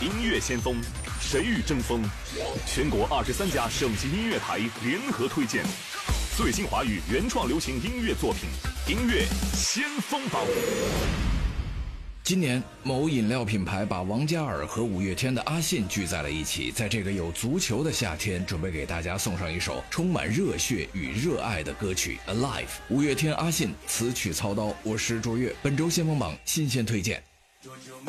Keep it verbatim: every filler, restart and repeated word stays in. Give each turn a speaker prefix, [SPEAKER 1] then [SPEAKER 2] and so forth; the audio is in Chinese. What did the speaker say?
[SPEAKER 1] 音乐先锋，谁与争锋？全国二十三家省级音乐台联合推荐最新华语原创流行音乐作品，音乐先锋榜。
[SPEAKER 2] 今年，某饮料品牌把王嘉尔和五月天的阿信聚在了一起，在这个有足球的夏天，准备给大家送上一首充满热血与热爱的歌曲《Alive》。五月天阿信词曲操刀，我是卓越。本周先锋榜新鲜推荐。